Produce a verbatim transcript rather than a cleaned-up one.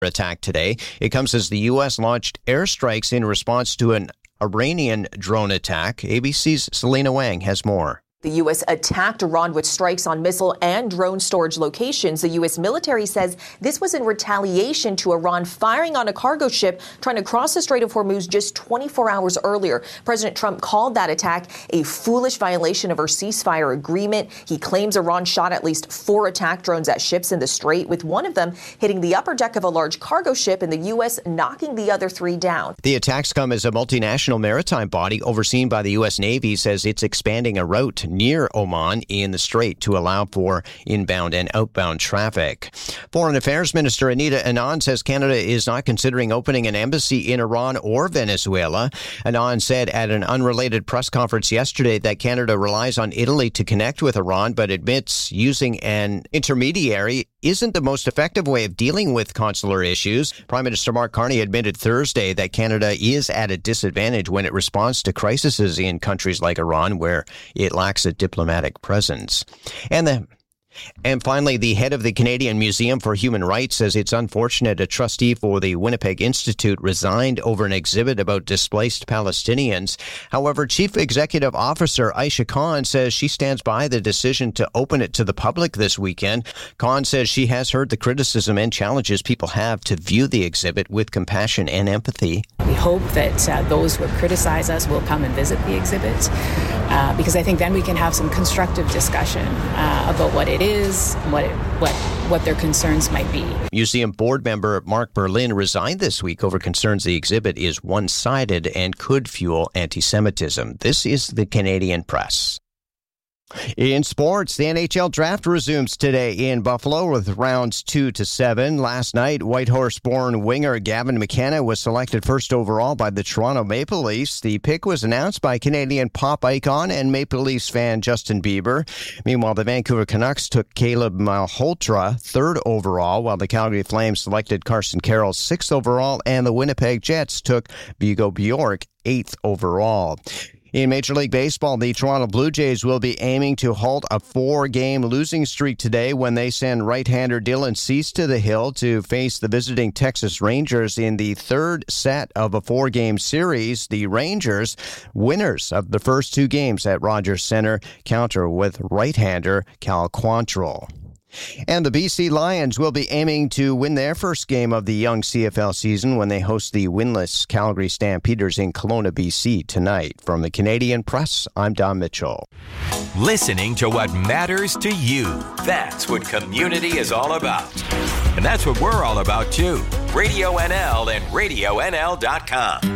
attack today. It comes as the U S launched airstrikes in response to an Iranian drone attack. A B C's Selena Wang has more. The U S attacked Iran with strikes on missile and drone storage locations. The U S military says this was in retaliation to Iran firing on a cargo ship trying to cross the Strait of Hormuz just twenty-four hours earlier. President Trump called that attack a foolish violation of our ceasefire agreement. He claims Iran shot at least four attack drones at ships in the Strait, with one of them hitting the upper deck of a large cargo ship and the U S knocking the other three down. The attacks come as a multinational maritime body overseen by the U S Navy says it's expanding a route near Oman in the Strait to allow for inbound and outbound traffic. Foreign Affairs Minister Anita Anand says Canada is not considering opening an embassy in Iran or Venezuela. Anand said at an unrelated press conference yesterday that Canada relies on Italy to connect with Iran, but admits using an intermediary isn't the most effective way of dealing with consular issues. Prime Minister Mark Carney admitted Thursday that Canada is at a disadvantage when it responds to crises in countries like Iran, where it lacks a diplomatic presence. And the And finally, the head of the Canadian Museum for Human Rights says it's unfortunate a trustee for the Winnipeg Institute resigned over an exhibit about displaced Palestinians. However, Chief Executive Officer Aisha Khan says she stands by the decision to open it to the public this weekend. Khan says she has heard the criticism and challenges people have to view the exhibit with compassion and empathy. We hope that uh, those who criticize us will come and visit the exhibit, uh, because I think then we can have some constructive discussion uh, about what it is, what it, what what their concerns might be. Museum board member Mark Berlin resigned this week over concerns the exhibit is one-sided and could fuel anti-Semitism. This is the Canadian Press. In sports, the N H L draft resumes today in Buffalo with rounds two to seven. Last night, Whitehorse-born winger Gavin McKenna was selected first overall by the Toronto Maple Leafs. The pick was announced by Canadian pop icon and Maple Leafs fan Justin Bieber. Meanwhile, the Vancouver Canucks took Caleb Malhotra third overall, while the Calgary Flames selected Carson Carroll sixth overall, and the Winnipeg Jets took Vigo Bjork eighth overall. In Major League Baseball, the Toronto Blue Jays will be aiming to halt a four-game losing streak today when they send right-hander Dylan Cease to the hill to face the visiting Texas Rangers in the third set of a four-game series. The Rangers, winners of the first two games at Rogers Center, counter with right-hander Cal Quantrill. And the B C Lions will be aiming to win their first game of the young C F L season when they host the winless Calgary Stampeders in Kelowna, B C tonight. From the Canadian Press, I'm Don Mitchell. Listening to what matters to you. That's what community is all about. And that's what we're all about, too. Radio N L and radio N L dot com.